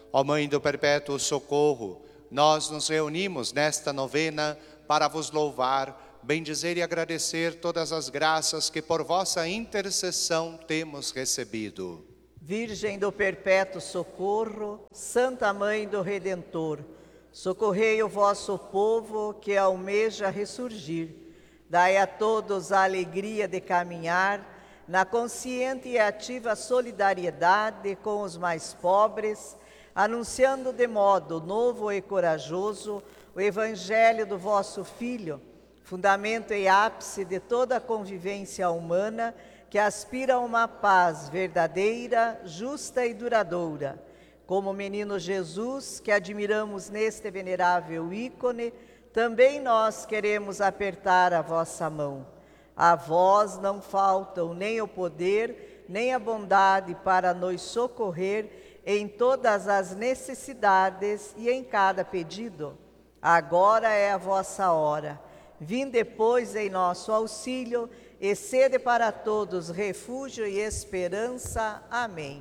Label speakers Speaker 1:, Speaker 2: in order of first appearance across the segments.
Speaker 1: Ó Mãe do Perpétuo Socorro, nós nos reunimos nesta novena para vos louvar, bendizer e agradecer todas as graças que por vossa intercessão temos recebido.
Speaker 2: Virgem do Perpétuo Socorro, Santa Mãe do Redentor, socorrei o vosso povo que almeja ressurgir. Dai a todos a alegria de caminhar na consciente e ativa solidariedade com os mais pobres, anunciando de modo novo e corajoso o Evangelho do vosso Filho, fundamento e ápice de toda a convivência humana, que aspira a uma paz verdadeira, justa e duradoura. Como o menino Jesus, que admiramos neste venerável ícone, também nós queremos apertar a vossa mão. A vós não faltam nem o poder, nem a bondade para nos socorrer em todas as necessidades e em cada pedido. Agora é a vossa hora. Vinde, pois, em nosso auxílio, e sede para todos refúgio e esperança. Amém.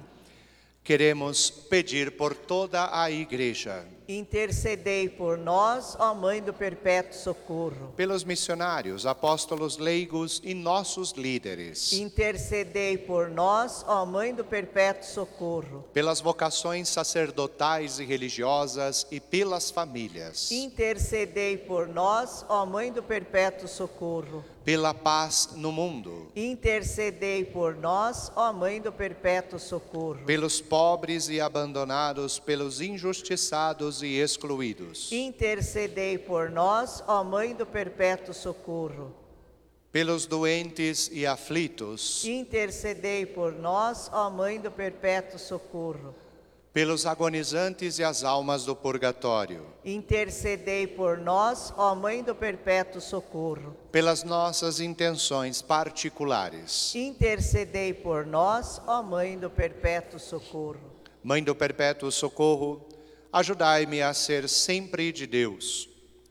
Speaker 1: Queremos pedir por toda a Igreja.
Speaker 2: Intercedei por nós, ó Mãe do Perpétuo Socorro.
Speaker 1: Pelos missionários, apóstolos leigos e nossos líderes.
Speaker 2: Intercedei por nós, ó Mãe do Perpétuo Socorro.
Speaker 1: Pelas vocações sacerdotais e religiosas e pelas famílias.
Speaker 2: Intercedei por nós, ó Mãe do Perpétuo Socorro.
Speaker 1: Pela paz no mundo.
Speaker 2: Intercedei por nós, ó Mãe do Perpétuo Socorro.
Speaker 1: Pelos pobres e abandonados, pelos injustiçados e excluídos.
Speaker 2: Intercedei por nós, ó Mãe do Perpétuo Socorro.
Speaker 1: Pelos doentes e aflitos.
Speaker 2: Intercedei por nós, ó Mãe do Perpétuo Socorro.
Speaker 1: Pelos agonizantes e as almas do purgatório.
Speaker 2: Intercedei por nós, ó Mãe do Perpétuo Socorro.
Speaker 1: Pelas nossas intenções particulares.
Speaker 2: Intercedei por nós, ó Mãe do Perpétuo Socorro.
Speaker 1: Mãe do Perpétuo Socorro, ajudai-me a ser sempre de Deus.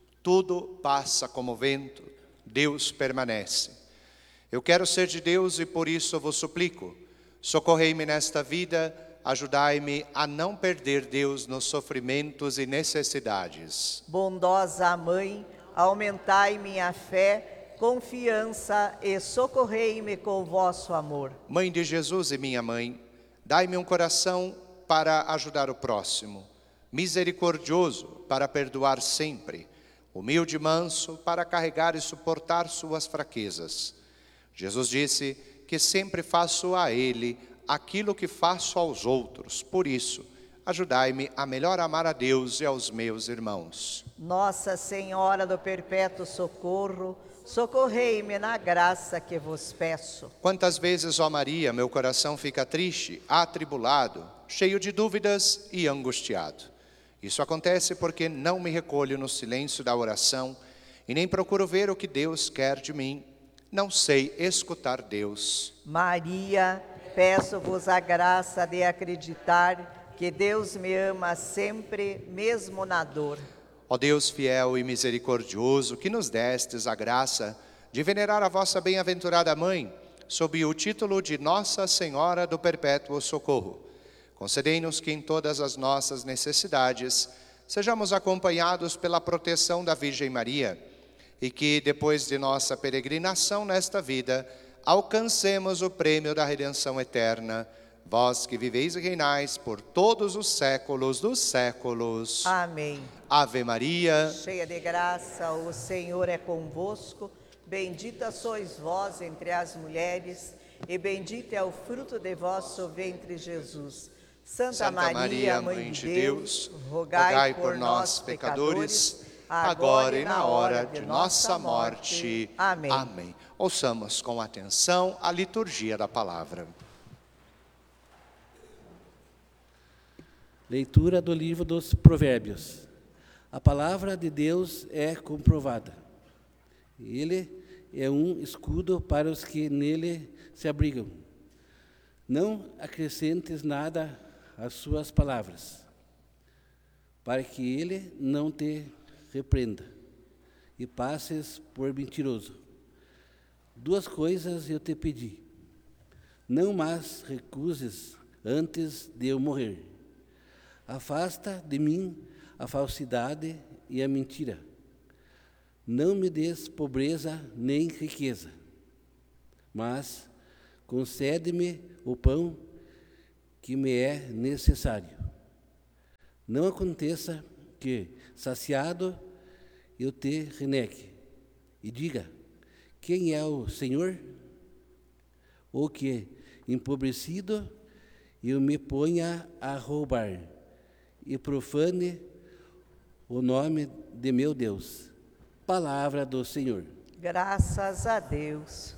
Speaker 1: Tudo passa como vento, Deus permanece. Eu quero ser de Deus e por isso vos suplico, socorrei-me nesta vida, ajudai-me a não perder Deus nos sofrimentos e necessidades.
Speaker 2: Bondosa Mãe, aumentai minha fé, confiança e socorrei-me com o vosso amor.
Speaker 1: Mãe de Jesus e minha mãe, dai-me um coração para ajudar o próximo, misericordioso para perdoar sempre, humilde e manso para carregar e suportar suas fraquezas. Jesus disse que sempre faço a Ele aquilo que faço aos outros. Por isso, ajudai-me a melhor amar a Deus e aos meus irmãos.
Speaker 2: Nossa Senhora do Perpétuo Socorro, socorrei-me na graça que vos peço.
Speaker 1: Quantas vezes, ó Maria, meu coração fica triste, atribulado, cheio de dúvidas e angustiado. Isso acontece porque não me recolho no silêncio da oração e nem procuro ver o que Deus quer de mim. Não sei escutar Deus.
Speaker 2: Maria, peço-vos a graça de acreditar que Deus me ama sempre, mesmo na dor.
Speaker 1: Ó Deus fiel e misericordioso, que nos destes a graça de venerar a vossa bem-aventurada Mãe, sob o título de Nossa Senhora do Perpétuo Socorro. Concedei-nos que em todas as nossas necessidades sejamos acompanhados pela proteção da Virgem Maria e que, depois de nossa peregrinação nesta vida, alcancemos o prêmio da redenção eterna. Vós que viveis e reinais por todos os séculos dos séculos.
Speaker 2: Amém.
Speaker 1: Ave Maria,
Speaker 2: cheia de graça, o Senhor é convosco. Bendita sois vós entre as mulheres, e bendito é o fruto de vosso ventre, Jesus. Santa Maria, Mãe de Deus, rogai por nós, pecadores, agora e na hora de nossa morte. Amém.
Speaker 1: Amém. Ouçamos com atenção a liturgia da palavra.
Speaker 3: Leitura do livro dos Provérbios. A palavra de Deus é comprovada. Ele é um escudo para os que nele se abrigam. Não acrescentes nada às suas palavras, para que ele não te repreenda e passes por mentiroso. Duas coisas eu te pedi, não mais recuses antes de eu morrer. Afasta de mim a falsidade e a mentira. Não me des pobreza nem riqueza, mas concede-me o pão que me é necessário. Não aconteça que, saciado, eu te renegue e diga: quem é o Senhor? Ou que, empobrecido, eu me ponha a roubar e profane o nome de meu Deus. Palavra do Senhor.
Speaker 2: Graças a Deus.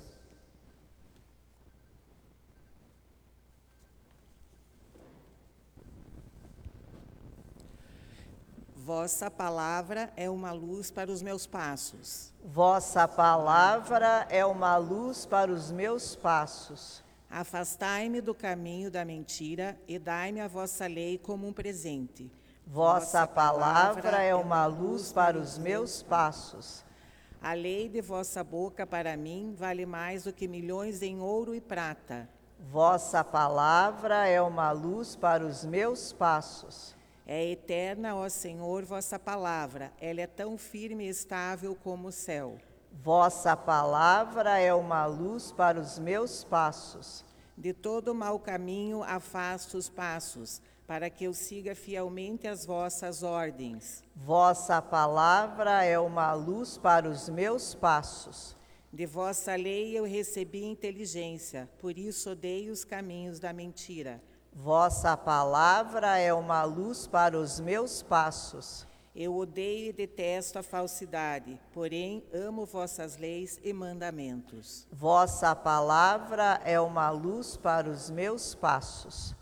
Speaker 4: Vossa palavra é uma luz para os meus passos.
Speaker 2: Vossa palavra é uma luz para os meus passos.
Speaker 4: Afastai-me do caminho da mentira e dai-me a vossa lei como um presente.
Speaker 2: Vossa palavra é uma luz para os meus passos.
Speaker 4: A lei de vossa boca para mim vale mais do que milhões em ouro e prata.
Speaker 2: Vossa palavra é uma luz para os meus passos.
Speaker 4: É eterna, ó Senhor, vossa palavra. Ela é tão firme e estável como o céu.
Speaker 2: Vossa palavra é uma luz para os meus passos.
Speaker 4: De todo mau caminho afasto os passos, para que eu siga fielmente as vossas ordens.
Speaker 2: Vossa palavra é uma luz para os meus passos.
Speaker 4: De vossa lei eu recebi inteligência, por isso odeio os caminhos da mentira.
Speaker 2: Vossa palavra é uma luz para os meus passos.
Speaker 4: Eu odeio e detesto a falsidade, porém amo vossas leis e mandamentos.
Speaker 2: Vossa palavra é uma luz para os meus passos.